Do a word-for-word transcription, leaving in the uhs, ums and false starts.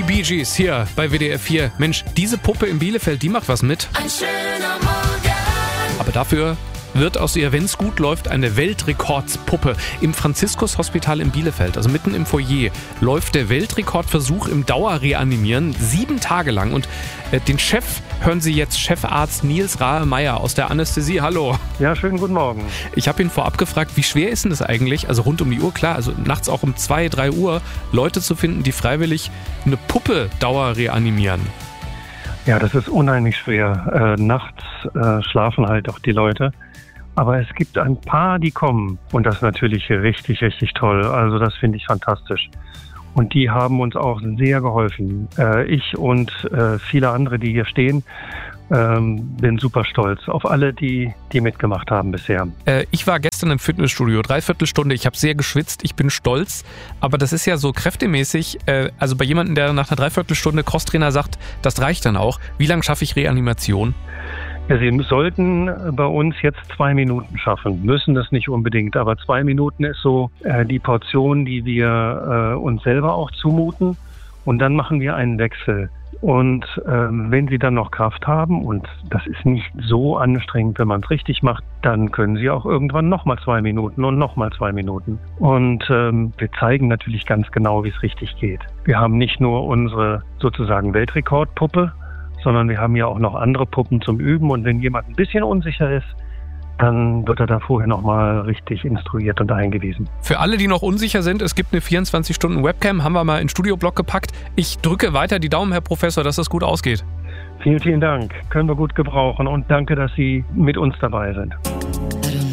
Bee Gees hier bei W D R vier. Mensch, diese Puppe in Bielefeld, die macht was mit. Ein schöner Morgen. Aber dafür wird aus ihr, wenn es gut läuft, eine Weltrekordspuppe. Im Franziskus-Hospital in Bielefeld, also mitten im Foyer, läuft der Weltrekordversuch im Dauerreanimieren sieben Tage lang. Und äh, den Chef hören Sie jetzt, Chefarzt Nils Rahe-Meyer aus der Anästhesie. Hallo. Ja, schönen guten Morgen. Ich habe ihn vorab gefragt, wie schwer ist denn das eigentlich, also rund um die Uhr, klar, also nachts auch um zwei, drei Uhr, Leute zu finden, die freiwillig eine Puppe dauerreanimieren? Ja, das ist unheimlich schwer. Äh, nachts äh, schlafen halt auch die Leute. Aber es gibt ein paar, die kommen. Und das ist natürlich richtig, richtig toll. Also das finde ich fantastisch. Und die haben uns auch sehr geholfen. Äh, ich und äh, viele andere, die hier stehen, ähm, bin super stolz auf alle, die, die mitgemacht haben bisher. Äh, ich war gestern im Fitnessstudio, dreiviertel Stunde. Ich habe sehr geschwitzt, ich bin stolz. Aber das ist ja so kräftemäßig. Äh, also bei jemandem, der nach einer Dreiviertelstunde Crosstrainer sagt, das reicht dann auch. Wie lange schaffe ich Reanimation? Ja, Sie sollten bei uns jetzt zwei Minuten schaffen, müssen das nicht unbedingt, aber zwei Minuten ist so äh, die Portion, die wir äh, uns selber auch zumuten, und dann machen wir einen Wechsel. Und ähm, wenn Sie dann noch Kraft haben, und das ist nicht so anstrengend, wenn man es richtig macht, dann können Sie auch irgendwann nochmal zwei Minuten und nochmal zwei Minuten. Und ähm, wir zeigen natürlich ganz genau, wie es richtig geht. Wir haben nicht nur unsere sozusagen Weltrekordpuppe, sondern wir haben ja auch noch andere Puppen zum Üben. Und wenn jemand ein bisschen unsicher ist, dann wird er da vorher nochmal richtig instruiert und eingewiesen. Für alle, die noch unsicher sind, es gibt eine vierundzwanzig Stunden Webcam, haben wir mal in den Studioblock gepackt. Ich drücke weiter die Daumen, Herr Professor, dass das gut ausgeht. Vielen, vielen Dank. Können wir gut gebrauchen. Und danke, dass Sie mit uns dabei sind.